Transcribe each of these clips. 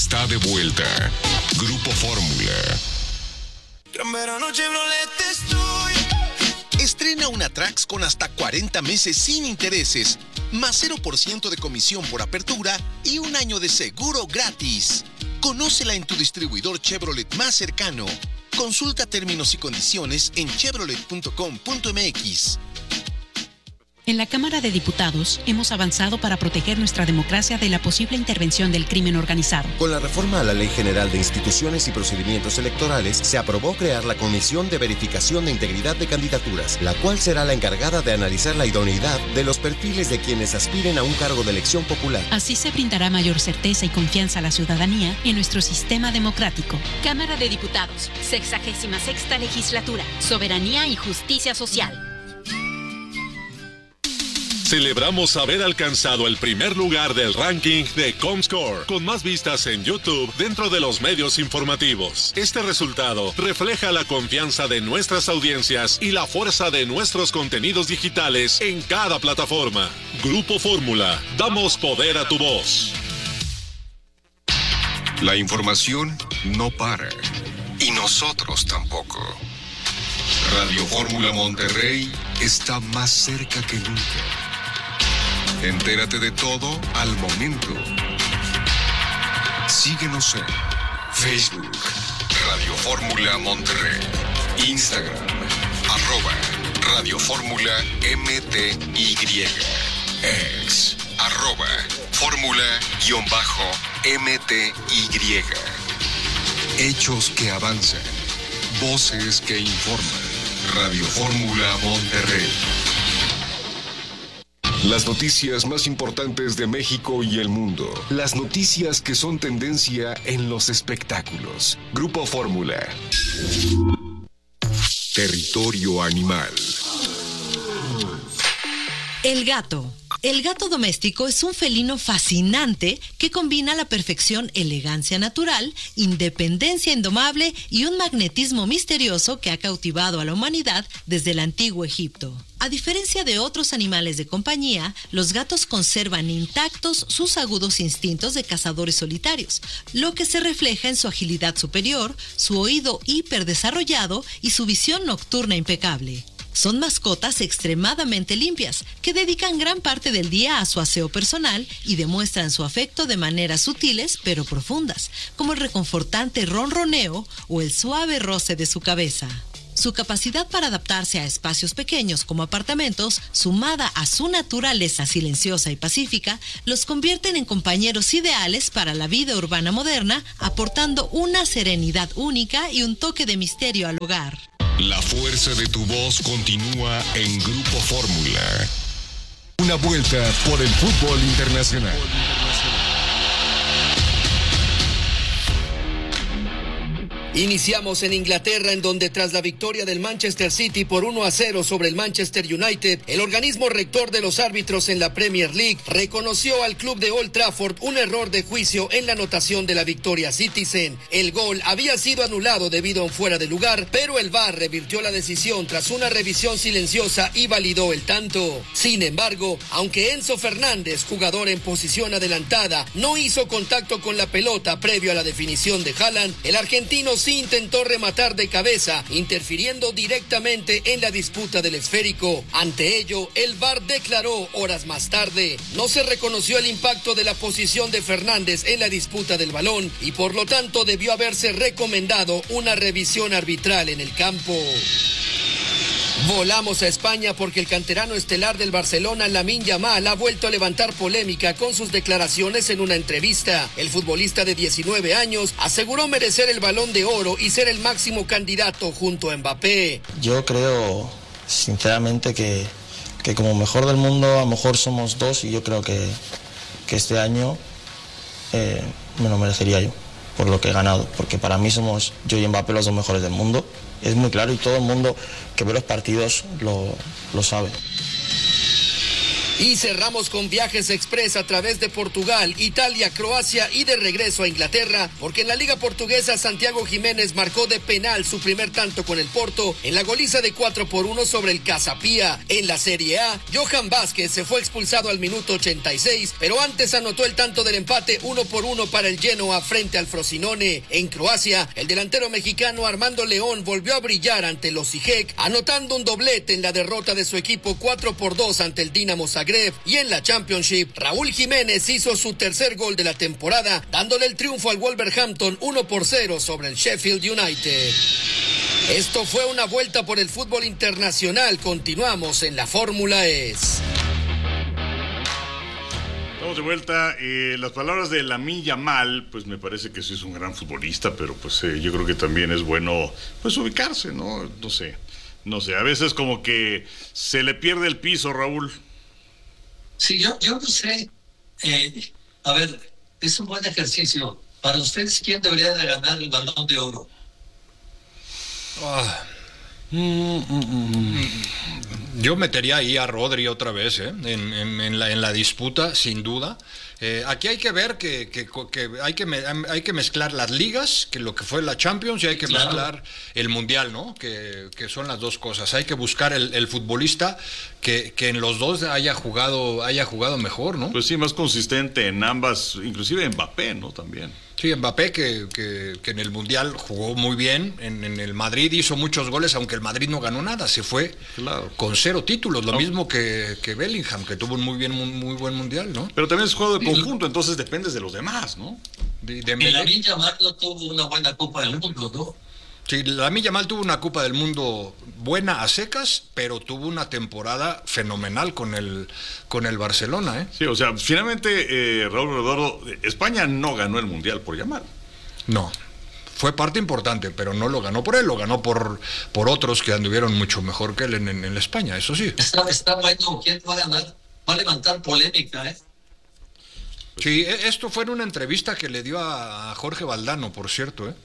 está de vuelta. Grupo Fórmula. Gran verano Chevrolet estoy. Estrena una Trax con hasta 40 meses sin intereses, más 0% de comisión por apertura y un año de seguro gratis. Conócela en tu distribuidor Chevrolet más cercano. Consulta términos y condiciones en chevrolet.com.mx. En la Cámara de Diputados hemos avanzado para proteger nuestra democracia de la posible intervención del crimen organizado. Con la reforma a la Ley General de Instituciones y Procedimientos Electorales, se aprobó crear la Comisión de Verificación de Integridad de Candidaturas, la cual será la encargada de analizar la idoneidad de los perfiles de quienes aspiren a un cargo de elección popular. Así se brindará mayor certeza y confianza a la ciudadanía en nuestro sistema democrático. Cámara de Diputados, 66ª Legislatura, Soberanía y Justicia Social. Celebramos haber alcanzado el primer lugar del ranking de Comscore, con más vistas en YouTube dentro de los medios informativos. Este resultado refleja la confianza de nuestras audiencias y la fuerza de nuestros contenidos digitales en cada plataforma. Grupo Fórmula, damos poder a tu voz. La información no para. Y nosotros tampoco. Radio Fórmula Monterrey está más cerca que nunca. Entérate de todo al momento. Síguenos en Facebook, Radio Fórmula Monterrey, Instagram, @Radio Fórmula MTY, X, @Fórmula_MTY. Hechos que avanzan, voces que informan. Radio Fórmula Monterrey. Las noticias más importantes de México y el mundo. Las noticias que son tendencia en los espectáculos. Grupo Fórmula. Territorio animal. El gato. El gato doméstico es un felino fascinante que combina a la perfección elegancia natural, independencia indomable y un magnetismo misterioso que ha cautivado a la humanidad desde el antiguo Egipto. A diferencia de otros animales de compañía, los gatos conservan intactos sus agudos instintos de cazadores solitarios, lo que se refleja en su agilidad superior, su oído hiperdesarrollado y su visión nocturna impecable. Son mascotas extremadamente limpias, que dedican gran parte del día a su aseo personal y demuestran su afecto de maneras sutiles pero profundas, como el reconfortante ronroneo o el suave roce de su cabeza. Su capacidad para adaptarse a espacios pequeños como apartamentos, sumada a su naturaleza silenciosa y pacífica, los convierten en compañeros ideales para la vida urbana moderna, aportando una serenidad única y un toque de misterio al hogar. La fuerza de tu voz continúa en Grupo Fórmula. Una vuelta por el fútbol internacional. Iniciamos en Inglaterra, en donde tras la victoria del Manchester City por 1-0 sobre el Manchester United, el organismo rector de los árbitros en la Premier League reconoció al club de Old Trafford un error de juicio en la anotación de la victoria Citizen. El gol había sido anulado debido a un fuera de lugar, pero el VAR revirtió la decisión tras una revisión silenciosa y validó el tanto. Sin embargo, aunque Enzo Fernández, jugador en posición adelantada, no hizo contacto con la pelota previo a la definición de Haaland, el argentino sí intentó rematar de cabeza, interfiriendo directamente en la disputa del esférico. Ante ello, el VAR declaró horas más tarde: no se reconoció el impacto de la posición de Fernández en la disputa del balón y por lo tanto debió haberse recomendado una revisión arbitral en el campo. Volamos a España porque el canterano estelar del Barcelona, Lamine Yamal, ha vuelto a levantar polémica con sus declaraciones en una entrevista. El futbolista de 19 años aseguró merecer el Balón de Oro y ser el máximo candidato junto a Mbappé. Yo creo, sinceramente, que como mejor del mundo a lo mejor somos dos, y yo creo que este año me lo merecería yo por lo que he ganado, porque para mí somos yo y Mbappé los dos mejores del mundo. Es muy claro y todo el mundo que ve los partidos lo sabe. Y cerramos con viajes express a través de Portugal, Italia, Croacia y de regreso a Inglaterra, porque en la Liga Portuguesa Santiago Jiménez marcó de penal su primer tanto con el Porto en la goliza de 4-1 sobre el Casa Pia. En la Serie A, Johan Vázquez se fue expulsado al minuto 86, pero antes anotó el tanto del empate 1-1 para el Genoa frente al Frosinone. En Croacia, el delantero mexicano Armando León volvió a brillar ante los Osijek, anotando un doblete en la derrota de su equipo 4-2 ante el Dinamo Zagreb. Y en la Championship, Raúl Jiménez hizo su tercer gol de la temporada, dándole el triunfo al Wolverhampton 1-0 sobre el Sheffield United. Esto fue una vuelta por el fútbol internacional. Continuamos en la Fórmula E. Estamos de vuelta. Las palabras de Lamine Yamal, pues me parece que sí es un gran futbolista, pero pues yo creo que también es bueno pues ubicarse, ¿no? No sé, a veces como que se le pierde el piso, Raúl. Sí, yo no sé. A ver, es un buen ejercicio. Para ustedes, ¿quién debería de ganar el Balón de Oro? Yo metería ahí a Rodri otra vez, en la disputa, sin duda. Aquí hay que ver que hay que mezclar las ligas, que lo que fue la Champions, y hay que mezclar el Mundial, ¿no? Que son las dos cosas. Hay que buscar el futbolista que en los dos haya jugado mejor, ¿no? Pues sí, más consistente en ambas, inclusive Mbappé, ¿no? También. Sí, Mbappé que en el Mundial jugó muy bien, en el Madrid hizo muchos goles, aunque el Madrid no ganó nada, se fue con 0 títulos, lo mismo que Bellingham, que tuvo un muy buen Mundial, ¿no? Pero también es juego de conjunto, entonces dependes de los demás, ¿no? Lamine Yamal no tuvo una buena Copa del Mundo, ¿no? Sí, Lamine Yamal tuvo una Copa del Mundo buena a secas, pero tuvo una temporada fenomenal con el Barcelona, ¿eh? Sí, o sea, finalmente, Raúl Eduardo, España no ganó el Mundial por Yamal. No, fue parte importante, pero no lo ganó por él, lo ganó por otros que anduvieron mucho mejor que él en España, eso sí. Está bueno, ¿quién va a ganar? Va a levantar polémica, ¿eh? Sí, esto fue en una entrevista que le dio a Jorge Valdano, por cierto, ¿eh?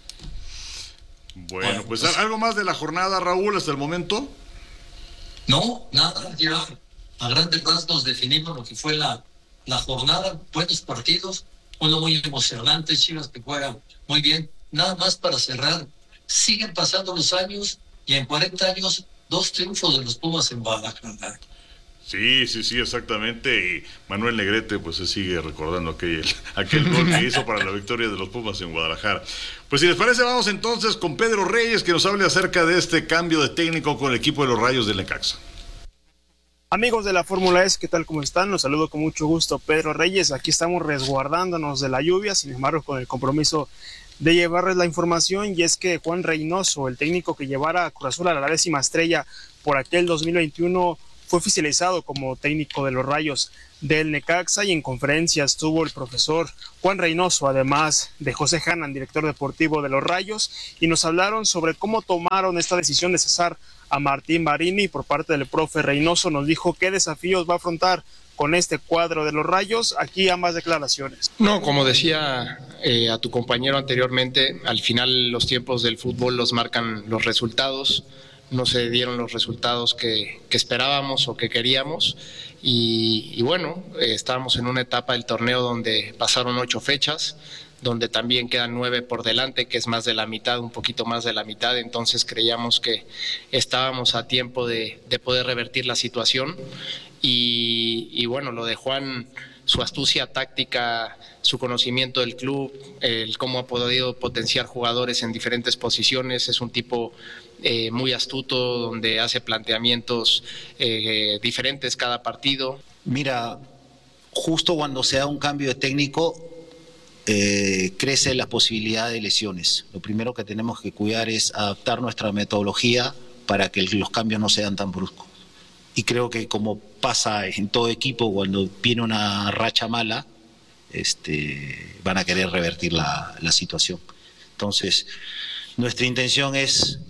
Bueno, pues algo más de la jornada, Raúl, hasta el momento. No, nada, ya a grandes rasgos definimos lo que fue la jornada, buenos partidos, uno muy emocionante, Chivas que juega muy bien. Nada más para cerrar, siguen pasando los años y en 40 años 2 triunfos de los Pumas en Guadalajara. Sí, exactamente. Y Manuel Negrete pues se sigue recordando aquel gol que hizo para la victoria de los Pumas en Guadalajara. Pues si les parece, vamos entonces con Pedro Reyes, que nos hable acerca de este cambio de técnico con el equipo de los Rayos del Necaxa. Amigos de la Fórmula E, ¿qué tal? ¿Cómo están? Los saludo con mucho gusto, Pedro Reyes. Aquí estamos resguardándonos de la lluvia, sin embargo con el compromiso de llevarles la información, y es que Juan Reynoso, el técnico que llevara a Cruz Azul a la 10ª estrella por aquel 2021, fue oficializado como técnico de los Rayos del Necaxa, y en conferencia estuvo el profesor Juan Reynoso, además de José Hannan, director deportivo de los Rayos, y nos hablaron sobre cómo tomaron esta decisión de cesar a Martín Marini, y por parte del profe Reynoso nos dijo qué desafíos va a afrontar con este cuadro de los Rayos. Aquí ambas declaraciones. No, como decía a tu compañero anteriormente, al final los tiempos del fútbol los marcan los resultados. No se dieron los resultados que esperábamos o que queríamos, y bueno, estábamos en una etapa del torneo donde pasaron 8 fechas, donde también quedan 9 por delante, que es más de la mitad, un poquito más de la mitad. Entonces creíamos que estábamos a tiempo de poder revertir la situación, y bueno, lo de Juan, su astucia táctica, su conocimiento del club, el cómo ha podido potenciar jugadores en diferentes posiciones, es un tipo muy astuto, donde hace planteamientos diferentes cada partido. Mira, justo cuando se da un cambio de técnico, crece la posibilidad de lesiones. Lo primero que tenemos que cuidar es adaptar nuestra metodología para que los cambios no sean tan bruscos. Y creo que, como pasa en todo equipo, cuando viene una racha mala, van a querer revertir la situación. Entonces, nuestra intención es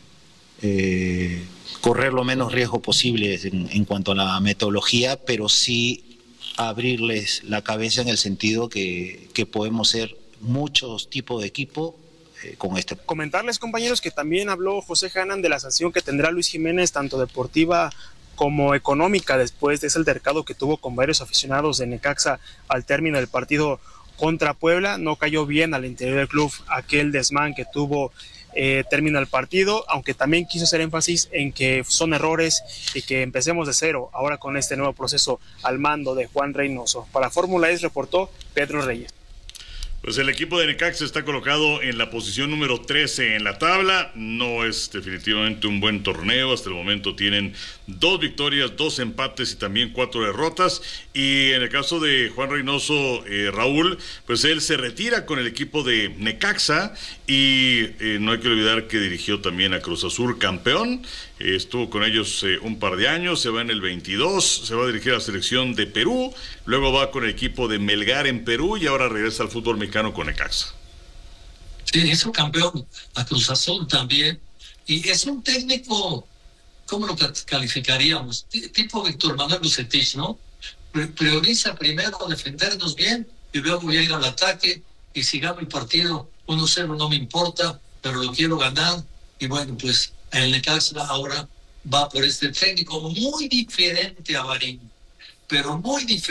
correr lo menos riesgo posible en cuanto a la metodología, pero sí abrirles la cabeza en el sentido que podemos ser muchos tipos de equipo con este. Comentarles, compañeros, que también habló José Hannan de la sanción que tendrá Luis Jiménez, tanto deportiva como económica después de ese altercado que tuvo con varios aficionados de Necaxa al término del partido contra Puebla. No cayó bien al interior del club aquel desmán que tuvo termina el partido, aunque también quiso hacer énfasis en que son errores y que empecemos de cero ahora con este nuevo proceso al mando de Juan Reynoso. Para Fórmula E reportó Pedro Reyes. Pues el equipo de Necaxa está colocado en la posición número 13 en la tabla. No es definitivamente un buen torneo. Hasta el momento tienen 2 victorias, 2 empates y también 4 derrotas. Y en el caso de Juan Reynoso, Raúl, pues él se retira con el equipo de Necaxa. Y no hay que olvidar que dirigió también a Cruz Azul, campeón. Estuvo con ellos un par de años, se va en el 22, se va a dirigir a la selección de Perú, luego va con el equipo de Melgar en Perú y ahora regresa al fútbol mexicano con Necaxa. Sí, hizo campeón a Cruz Azul también, y es un técnico, ¿cómo lo calificaríamos? Tipo Víctor Manuel Bucetich, ¿no? Prioriza primero defendernos bien y luego voy a ir al ataque, y si gano el partido 1-0 no me importa, pero lo quiero ganar, y bueno, pues el Necaxa ahora va por este técnico muy diferente a Varini, pero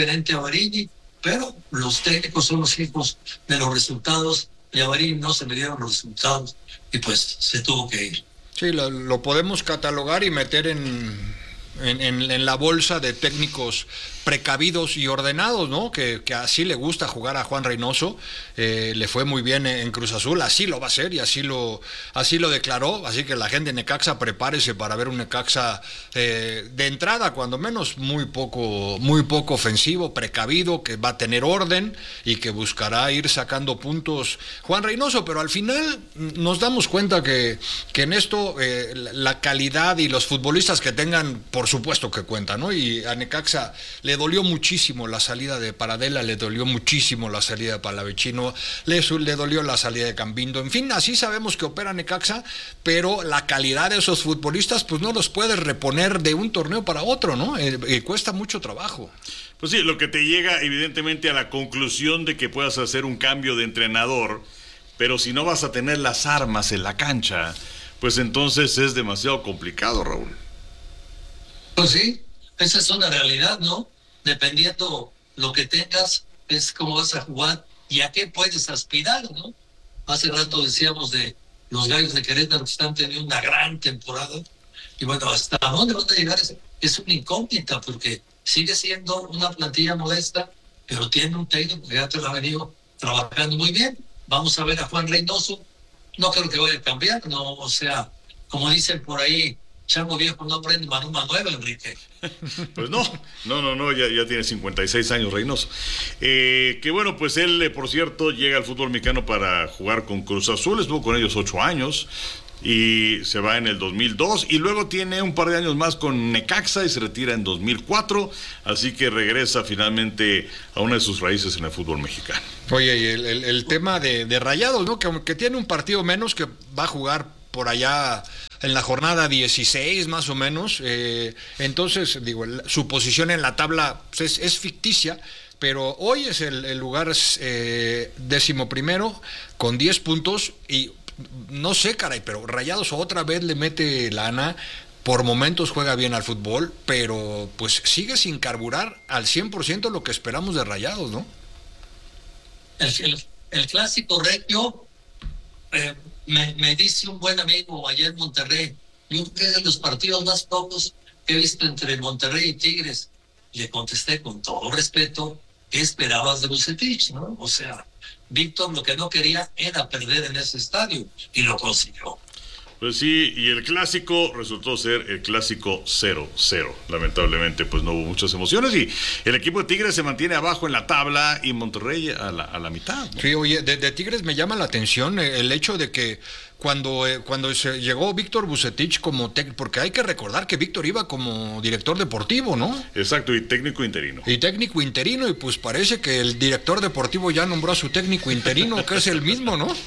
los técnicos son los hijos de los resultados, y a Varini no se le dieron los resultados y pues se tuvo que ir. Sí, lo podemos catalogar y meter en la bolsa de técnicos precavidos y ordenados, ¿no? Que así le gusta jugar a Juan Reynoso. Le fue muy bien en Cruz Azul, así lo va a hacer y así lo declaró. Así que la gente de Necaxa, prepárese para ver un Necaxa de entrada, cuando menos, muy poco ofensivo, precavido, que va a tener orden y que buscará ir sacando puntos Juan Reynoso. Pero al final nos damos cuenta que en esto la calidad y los futbolistas que tengan, por supuesto que cuentan, ¿no? Y a Necaxa le dolió muchísimo la salida de Paradela, le dolió muchísimo la salida de Palavecino, le dolió la salida de Cambindo. En fin, así sabemos que opera Necaxa, pero la calidad de esos futbolistas pues no los puedes reponer de un torneo para otro, ¿no? Cuesta mucho trabajo. Pues sí, lo que te llega evidentemente a la conclusión de que puedas hacer un cambio de entrenador, pero si no vas a tener las armas en la cancha, pues entonces es demasiado complicado, Raúl. Pues sí, esa es una realidad, ¿no? Dependiendo lo que tengas, es cómo vas a jugar y a qué puedes aspirar, ¿no? Hace rato decíamos de los Gallos de Querétaro que están teniendo una gran temporada, y bueno, hasta dónde van a llegar es una incógnita, porque sigue siendo una plantilla modesta, pero tiene un técnico que ya te lo ha venido trabajando muy bien. Vamos a ver a Juan Reynoso, no creo que vaya a cambiar, ¿no? O sea, como dicen por ahí, chango viejo no aprende manuma nueva, Enrique. Pues no, ya tiene 56 años Reynoso. Que bueno, pues él, por cierto, llega al fútbol mexicano para jugar con Cruz Azul, estuvo con ellos 8 años y se va en el 2002 y luego tiene un par de años más con Necaxa y se retira en 2004, así que regresa finalmente a una de sus raíces en el fútbol mexicano. Oye, y el tema de Rayados, ¿no? Que tiene un partido menos, que va a jugar por allá en la jornada 16 más o menos, entonces digo, su posición en la tabla pues, es ficticia, pero hoy es el lugar 11º con 10 puntos y no sé, caray, pero Rayados otra vez le mete lana, por momentos juega bien al fútbol, pero pues sigue sin carburar al 100% lo que esperamos de Rayados, ¿no? El clásico regio, me dice un buen amigo ayer en Monterrey, yo creo que es de los partidos más pocos que he visto entre Monterrey y Tigres. Le contesté con todo respeto, ¿qué esperabas de Bucetich, no? O sea, Víctor lo que no quería era perder en ese estadio y lo consiguió. Pues sí, y el clásico resultó ser el clásico 0-0. Lamentablemente, pues no hubo muchas emociones y el equipo de Tigres se mantiene abajo en la tabla y Monterrey a la mitad, ¿no? Sí, oye, de Tigres me llama la atención el hecho de que cuando se llegó Víctor Bucetich como técnico, porque hay que recordar que Víctor iba como director deportivo, ¿no? Exacto, y técnico interino. Y pues parece que el director deportivo ya nombró a su técnico interino, que es el mismo, ¿no?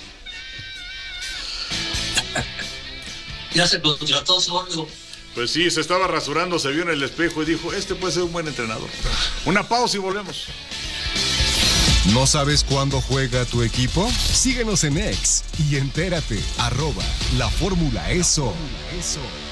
Ya se contrató solo. Pues sí, se estaba rasurando, se vio en el espejo y dijo, este puede ser un buen entrenador. Una pausa y volvemos. ¿No sabes cuándo juega tu equipo? Síguenos en X y entérate, @la Fórmula ESO.